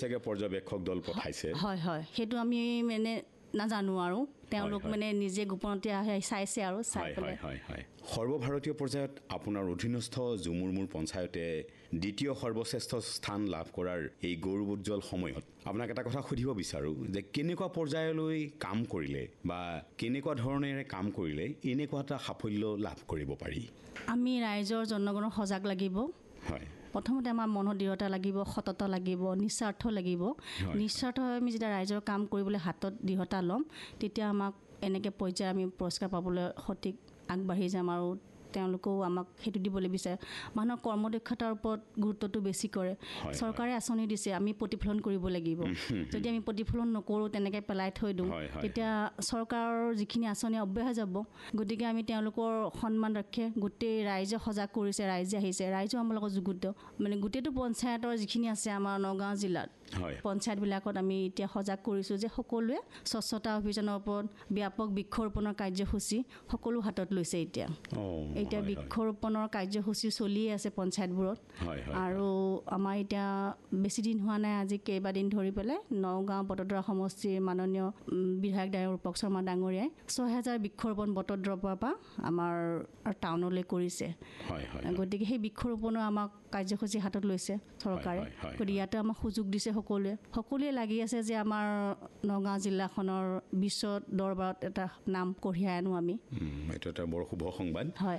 চাগে পৰ্যবেক্ষক দল পঠাইছে হয় হয় সেইটো আমি মানে নাজানো আৰু তেওঁলোক মানে নিজে গোপনতে চাইছে আৰু চাই পেলাই সৰ্বভাৰতীয় পৰ্যায়ত আপোনাৰ অধীনস্থ জুমুৰমুৰ পঞ্চায়তে দ্বিতীয় সৰ্বশ্ৰেষ্ঠ স্থান লাভ কৰাৰ এই গৌৰৱোজ্জ্বল সময়ত আপোনাক এটা কথা সুধিব বিচাৰোঁ যে কেনেকুৱা পৰ্যায়লৈ কাম কৰিলে বা কেনেকুৱা ধৰণেৰে কাম কৰিলে এনেকুৱা এটা সাফল্য লাভ কৰিব পাৰি আমি ৰাইজৰ জনগণৰ সজাগ লাগিব হয় প্ৰথমতে আমাৰ মনৰ দৃঢ়তা লাগিব সততা লাগিব নিস্বাৰ্থ লাগিব নিস্বাৰ্থ আমি যেতিয়া ৰাইজৰ কাম কৰিবলৈ হাতত দৃঢ়তা ল'ম তেতিয়া আমাক এনেকৈ পৰ্যায় আমি পুৰস্কাৰ পাবলৈ সঠিক আগবাঢ়ি যাম আৰু তেওঁলোকেও আমাক সেইটো দিবলৈ বিচাৰে মানুহৰ কৰ্মদক্ষতাৰ ওপৰত গুৰুত্বটো বেছি কৰে চৰকাৰে আঁচনি দিছে আমি প্ৰতিফলন কৰিব লাগিব যদি আমি প্ৰতিফলন নকৰোঁ তেনেকৈ পেলাই থৈ দিওঁ তেতিয়া চৰকাৰৰ যিখিনি আঁচনি অব্যাহত যাব গতিকে আমি তেওঁলোকৰ সন্মান ৰক্ষে গোটেই ৰাইজে সজাগ কৰিছে ৰাইজে আহিছে ৰাইজেও আমাৰ লগত যুগুত মানে গোটেইটো পঞ্চায়তৰ যিখিনি আছে আমাৰ নগাঁও জিলাত পঞ্চায়তবিলাকত আমি এতিয়া সজাগ কৰিছোঁ যে সকলোৱে স্বচ্ছতা অভিযানৰ ওপৰত ব্যাপক বৃক্ষৰোপণৰ কাৰ্যসূচী সকলো হাতত লৈছে এতিয়া বৃক্ষৰোপণৰ কাৰ্যসূচী চলিয়ে আছে পঞ্চায়তবোৰত আৰু আমাৰ এতিয়া বেছি দিন হোৱা নাই আজি কেইবাদিন ধৰি পেলাই নগাঁও বটদ্ৰৱা সমষ্টিৰ মাননীয় বিধায়ক ৰূপক শৰ্মা ডাঙৰীয়াই ৬,০০০ বৃক্ষৰোপণ বটদ্ৰৱাৰ পৰা আমাৰ টাউনলৈ কৰিছে গতিকে সেই বৃক্ষৰোপণৰ আমাক কাৰ্যসূচী হাতত লৈছে চৰকাৰে গতিকে ইয়াতে আমাক সুযোগ দিছে সকলোৱে লাগি আছে যে আমাৰ নগাঁও জিলাখনৰ বিশ্ব দৰবাৰত এটা নাম কঢ়িয়াই আনো আমি এইটো এটা বৰ শুভ সংবাদ হয়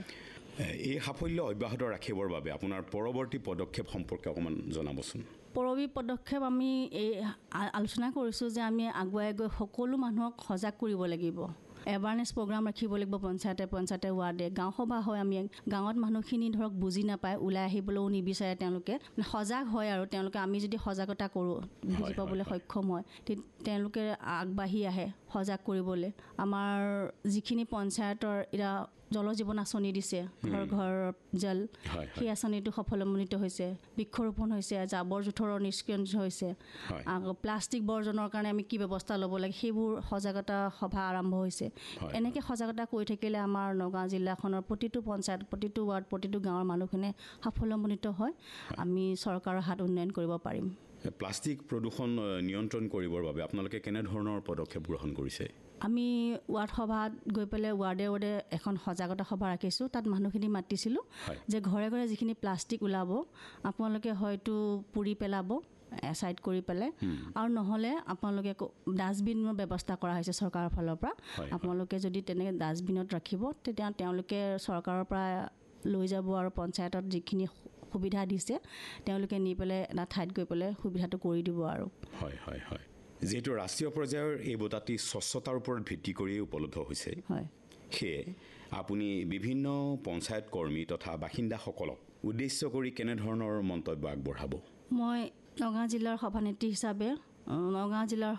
এই সাফল্য অব্যাহত ৰাখিবৰ বাবে আপোনাৰ পৰৱৰ্তী পদক্ষেপ সম্পৰ্কে অকণমান জনাবচোন পৰৱৰ্তী পদক্ষেপ আমি এই আলোচনা কৰিছোঁ যে আমি আগুৱাই গৈ সকলো মানুহক সজাগ কৰিব লাগিব এৱাৰনেছ প্ৰগ্ৰাম ৰাখিব লাগিব পঞ্চায়তে ৱাৰ্ডে গাঁও সভা হয় আমি গাঁৱত মানুহখিনি ধৰক বুজি নাপায় ওলাই আহিবলৈও নিবিচাৰে তেওঁলোকে সজাগ হয় আৰু তেওঁলোকে আমি যদি সজাগতা কৰোঁ বুজি পাবলৈ সক্ষম হয় তেওঁলোকে আগবাঢ়ি আহে সজাগ কৰিবলৈ আমাৰ যিখিনি পঞ্চায়তৰ এতিয়া জল জীৱন আঁচনি দিছে ঘৰ ঘৰ জল সেই আঁচনিটো সফলমণ্ডিত হৈছে বৃক্ষৰোপণ হৈছে জাবৰ জোঁথৰৰ নিষ্ক্ৰিয়ণ হৈছে প্লাষ্টিক বৰ্জনৰ কাৰণে আমি কি ব্যৱস্থা ল'ব লাগে সেইবোৰ সজাগতা সভা আৰম্ভ হৈছে এনেকৈ সজাগতা কৰি থাকিলে আমাৰ নগাঁও জিলাখনৰ প্ৰতিটো পঞ্চায়ত প্ৰতিটো ৱাৰ্ড প্ৰতিটো গাঁৱৰ মানুহখিনে সাফল্যমণ্ডিত হয় আমি চৰকাৰৰ হাত উন্নয়ন কৰিব পাৰিম প্লাষ্টিক প্ৰদূষণ নিয়ন্ত্ৰণ কৰিবৰ বাবে আপোনালোকে কেনেধৰণৰ পদক্ষেপ গ্ৰহণ কৰিছে আমি ৱাৰ্ড সভাত গৈ পেলাই ৱাৰ্ডে এখন সজাগতা সভা ৰাখিছোঁ তাত মানুহখিনি মাতিছিলোঁ যে ঘৰে ঘৰে যিখিনি প্লাষ্টিক ওলাব আপোনালোকে হয়তো পুৰি পেলাব এছাইড কৰি পেলাই আৰু নহ'লে আপোনালোকে ডাষ্টবিনৰ ব্যৱস্থা কৰা হৈছে চৰকাৰৰ ফালৰ পৰা আপোনালোকে যদি তেনেকৈ ডাষ্টবিনত ৰাখিব তেতিয়া তেওঁলোকে চৰকাৰৰ পৰা লৈ যাব আৰু পঞ্চায়তত যিখিনি সুবিধা দিছে তেওঁলোকে নি পেলাই এটা ঠাইত গৈ পেলাই সুবিধাটো কৰি দিব আৰু হয় যিহেতু ৰাষ্ট্ৰীয় পৰ্যায়ৰ এই বঁটাটি স্বচ্ছতাৰ ওপৰত ভিত্তি কৰিয়ে উপলব্ধ হৈছে সেয়ে আপুনি বিভিন্ন পঞ্চায়ত কৰ্মী তথা বাসিন্দাসকলক উদ্দেশ্য কৰি কেনেধৰণৰ মন্তব্য আগবঢ়াব মই নগাঁও জিলাৰ সভানেত্ৰী হিচাপে নগাঁও জিলাৰ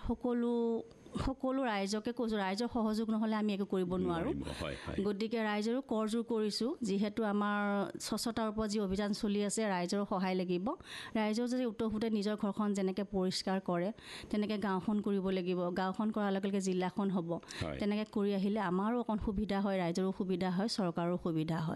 সকলো ৰাইজকে কৈছোঁ ৰাইজৰ সহযোগ নহ'লে আমি একো কৰিব নোৱাৰোঁ গতিকে ৰাইজৰো কৰজোৰ কৰিছোঁ যিহেতু আমাৰ স্বচ্ছতাৰ ওপৰত যি অভিযান চলি আছে ৰাইজৰো সহায় লাগিব ৰাইজেও যদি উত্তৰপূতে নিজৰ ঘৰখন যেনেকৈ পৰিষ্কাৰ কৰে তেনেকৈ গাঁওখন কৰিব লাগিব গাঁওখন কৰাৰ লগে লগে জিলাখন হ'ব তেনেকৈ কৰি আহিলে আমাৰো অকণ সুবিধা হয় ৰাইজৰো সুবিধা হয় চৰকাৰো সুবিধা হয়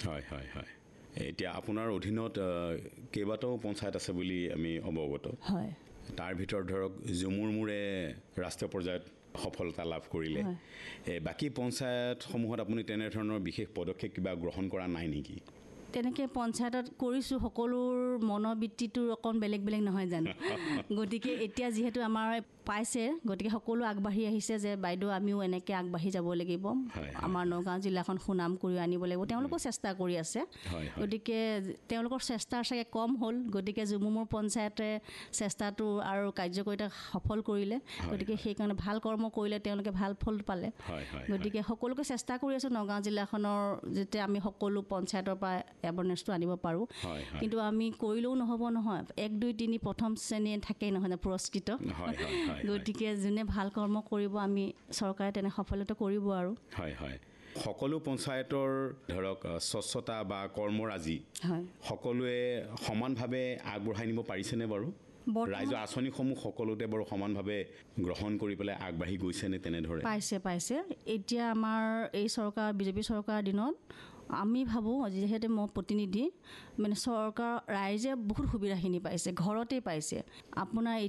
এতিয়া আপোনাৰ অধীনত কেইবাটাও পঞ্চায়ত আছে বুলি আমি অৱগত হয় তাৰ ভিতৰত ধৰক জুমুৰমুৰে ৰাষ্ট্ৰীয় পৰ্যায়ত সফলতা লাভ কৰিলে বাকী পঞ্চায়তসমূহত আপুনি তেনেধৰণৰ বিশেষ পদক্ষেপ কিবা গ্ৰহণ কৰা নাই নেকি তেনেকৈ পঞ্চায়তত কৰিছোঁ সকলোৰ মনোবৃত্তিটো অকণ বেলেগ নহয় জানো গতিকে এতিয়া যিহেতু আমাৰ পাইছে গতিকে সকলো আগবাঢ়ি আহিছে যে বাইদেউ আমিও এনেকৈ আগবাঢ়ি যাব লাগিব আমাৰ নগাঁও জিলাখন সুনাম কৰি আনিব লাগিব তেওঁলোকেও চেষ্টা কৰি আছে গতিকে তেওঁলোকৰ চেষ্টাৰ চাগে কম হ'ল গতিকে জুমুৰ পঞ্চায়তে চেষ্টাটো আৰু কাৰ্যকৰীতা সফল কৰিলে গতিকে সেইকাৰণে ভাল কৰ্ম কৰিলে তেওঁলোকে ভাল ফল পালে গতিকে সকলোকে চেষ্টা কৰি আছোঁ নগাঁও জিলাখনৰ যেতিয়া আমি সকলো পঞ্চায়তৰ পৰা এৱাৰনেছটো আনিব পাৰোঁ কিন্তু আমি কৰিলেও নহ'ব নহয় 1 2 3 প্ৰথম শ্ৰেণী থাকেই নহয় পুৰস্কৃত গতিকে যোনে ভাল কৰ্ম কৰিব আমি চৰকাৰে তেনে সফলতা কৰিব আৰু সকলো পঞ্চায়তৰ ধৰক স্বচ্ছতা বা কৰ্মৰাজি সকলোৱে সমানভাৱে আগবঢ়াই নিব পাৰিছেনে বাৰু ৰাইজৰ আঁচনিসমূহ সকলোতে বাৰু সমানভাৱে গ্ৰহণ কৰি পেলাই আগবাঢ়ি গৈছেনে তেনেদৰে পাইছে এতিয়া আমাৰ এই চৰকাৰ বিজেপি চৰকাৰৰ দিনত আমি ভাবোঁ যিহেতু মই প্ৰতিনিধি মানে চৰকাৰ ৰাইজে বহুত সুবিধাখিনি পাইছে ঘৰতেই পাইছে আপোনাৰ